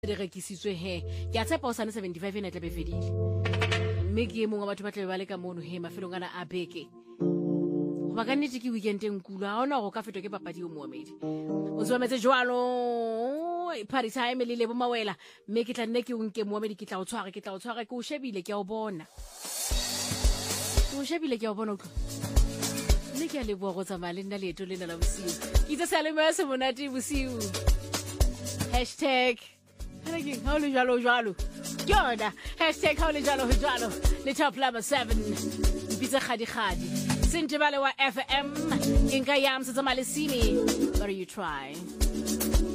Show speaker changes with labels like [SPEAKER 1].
[SPEAKER 1] re rekisitswe he ke a tshepa o sane 75 ena tla be fedile mme ke mongwe wa batho ba tla ba le ka mono he mafelong ana a beke go ba ka nnete ke weekend nkulu ga ona go ka fetwa ke papadi o moamedi o tswametse jwalo party time le bo mawela mme ke tla nne ke o nke moamedi ke tla o tshware ke o shebile ke a o bona utlwa mme ke a leboa go tsamaya le nna leeto lena la bosiu ke itse sealemoya se monate bosiu hashtag ha o le jalo ke yona hashtag ha o le jalo le top number 7 mpitse kgadi sentebale wa FM ke nka yam se tsamaya le sini but you try